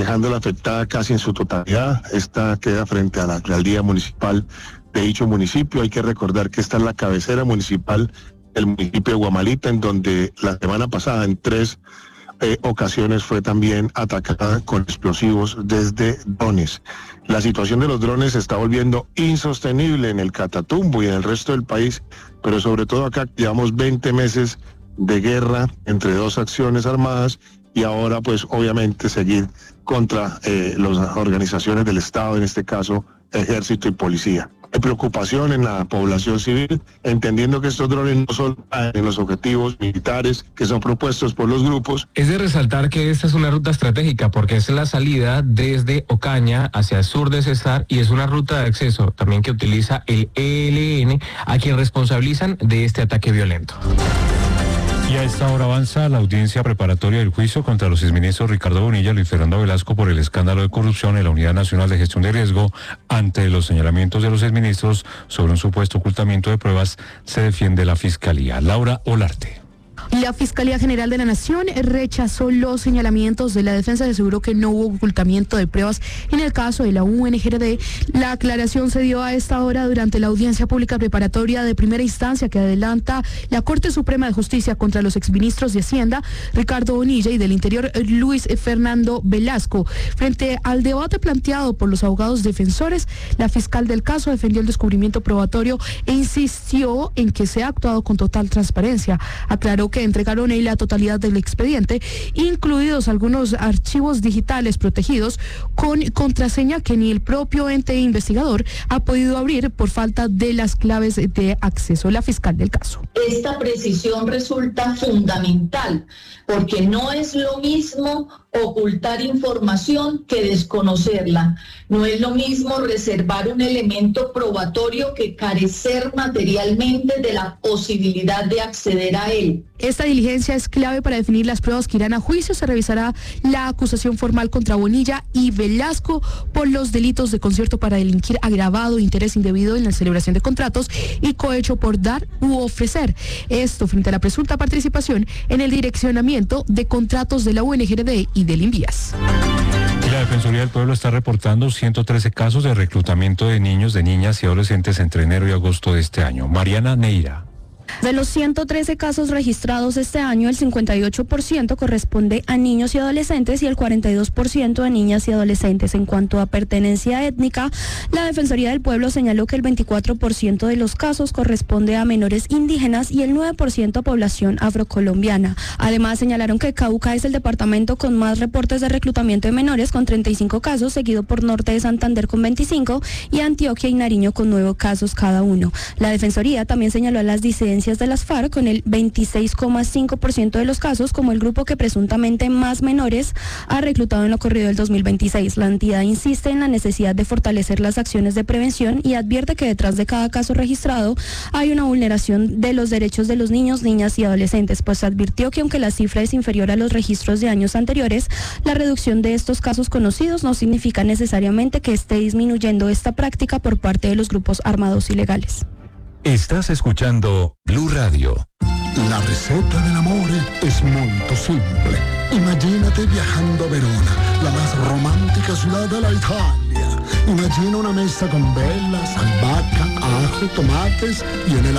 dejándola afectada casi en su totalidad. Esta queda frente a la alcaldía municipal de dicho municipio. Hay que recordar que esta es la cabecera municipal del municipio de Guamalita, en donde la semana pasada en 3 ocasiones fue también atacada con explosivos desde drones. La situación de los drones se está volviendo insostenible en el Catatumbo y en el resto del país, pero sobre todo acá llevamos 20 meses de guerra entre 2 acciones armadas y ahora pues obviamente seguir contra las organizaciones del Estado, en este caso Ejército y Policía. Hay preocupación en la población civil, entendiendo que estos drones no solo caen en los objetivos militares que son propuestos por los grupos. Es de resaltar que esta es una ruta estratégica porque es la salida desde Ocaña hacia el sur de Cesar y es una ruta de acceso también que utiliza el ELN, a quien responsabilizan de este ataque violento. Y a esta hora avanza la audiencia preparatoria del juicio contra los exministros Ricardo Bonilla y Luis Fernando Velasco por el escándalo de corrupción en la Unidad Nacional de Gestión de Riesgo. Ante los señalamientos de los exministros sobre un supuesto ocultamiento de pruebas, se defiende la Fiscalía. Laura Olarte. La Fiscalía General de la Nación rechazó los señalamientos de la defensa y aseguró que no hubo ocultamiento de pruebas en el caso de la UNGRD. La aclaración se dio a esta hora durante la audiencia pública preparatoria de primera instancia que adelanta la Corte Suprema de Justicia contra los exministros de Hacienda, Ricardo Bonilla, y del Interior, Luis Fernando Velasco. Frente al debate planteado por los abogados defensores, la fiscal del caso defendió el descubrimiento probatorio e insistió en que se ha actuado con total transparencia. Aclaró que entregaron la totalidad del expediente, incluidos algunos archivos digitales protegidos con contraseña que ni el propio ente investigador ha podido abrir por falta de las claves de acceso. La fiscal del caso. Esta precisión resulta fundamental porque no es lo mismo ocultar información que desconocerla. No es lo mismo reservar un elemento probatorio que carecer materialmente de la posibilidad de acceder a él. Esta diligencia es clave para definir las pruebas que irán a juicio. Se revisará la acusación formal contra Bonilla y Velasco por los delitos de concierto para delinquir agravado, interés indebido en la celebración de contratos y cohecho por dar u ofrecer. Esto frente a la presunta participación en el direccionamiento de contratos de la UNGRD y del INVIAS. La Defensoría del Pueblo está reportando 113 casos de reclutamiento de niños, de niñas y adolescentes entre enero y agosto de este año. Mariana Neira. De los 113 casos registrados este año, el 58% corresponde a niños y adolescentes y el 42% a niñas y adolescentes. En cuanto a pertenencia étnica, la Defensoría del Pueblo señaló que el 24% de los casos corresponde a menores indígenas y el 9% a población afrocolombiana. Además, señalaron que Cauca es el departamento con más reportes de reclutamiento de menores, con 35 casos, seguido por Norte de Santander con 25 y Antioquia y Nariño con 9 casos cada uno. La Defensoría también señaló a las disidencias de las FARC con el 26,5% de los casos como el grupo que presuntamente más menores ha reclutado en lo corrido del 2026. La entidad insiste en la necesidad de fortalecer las acciones de prevención y advierte que detrás de cada caso registrado hay una vulneración de los derechos de los niños, niñas y adolescentes, pues advirtió que aunque la cifra es inferior a los registros de años anteriores, la reducción de estos casos conocidos no significa necesariamente que esté disminuyendo esta práctica por parte de los grupos armados ilegales. Estás escuchando Blue Radio. La receta del amor es muy simple. Imagínate viajando a Verona, la más romántica ciudad de la Italia. Imagina una mesa con velas, albahaca, ajo, tomates y en el